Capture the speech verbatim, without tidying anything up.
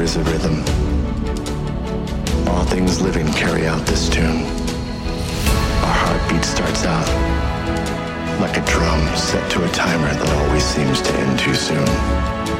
is a rhythm. All things living carry out this tune. Our heartbeat starts out like a drum set to a timer that always seems to end too soon.